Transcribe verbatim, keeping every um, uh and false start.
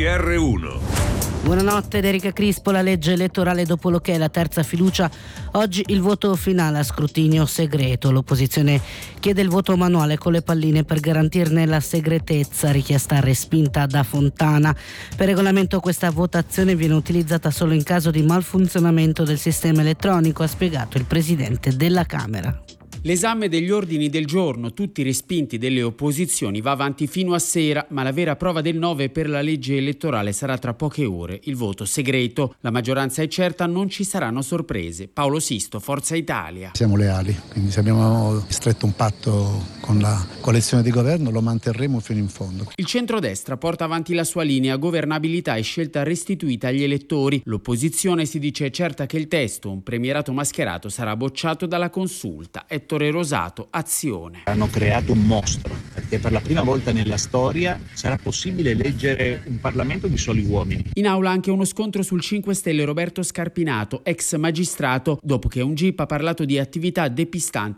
R uno. Buonanotte, da Erika Crispo. La legge elettorale dopo l'ok, la terza fiducia. Oggi il voto finale a scrutinio segreto. L'opposizione chiede il voto manuale con le palline per garantirne la segretezza, richiesta respinta da Fontana. Per regolamento questa votazione viene utilizzata solo in caso di malfunzionamento del sistema elettronico, ha spiegato il presidente della Camera. L'esame degli ordini del giorno, tutti respinti delle opposizioni, va avanti fino a sera, ma la vera prova del nove per la legge elettorale sarà tra poche ore, il voto segreto. La maggioranza è certa, non ci saranno sorprese. Paolo Sisto, Forza Italia. Siamo leali, quindi se abbiamo stretto un patto con la coalizione di governo lo manterremo fino in fondo. Il centrodestra porta avanti la sua linea, governabilità e scelta restituita agli elettori. L'opposizione si dice certa che il testo, un premierato mascherato, sarà bocciato dalla Consulta. È Ettore Rosato, Azione. Hanno creato un mostro, perché per la prima volta nella storia sarà possibile eleggere un Parlamento di soli uomini. In aula anche uno scontro sul cinque Stelle. Roberto Scarpinato, ex magistrato, dopo che un G I P ha parlato di attività depistanti